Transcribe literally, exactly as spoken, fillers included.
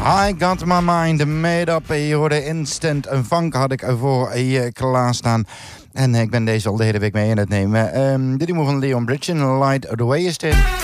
I got my mind made up. Je hoorde Instant Funk had ik voor je klaarstaan. En ik ben deze al de hele week mee in het nemen. Um, de nummer van Leon Bridgen, Light the Way is dit.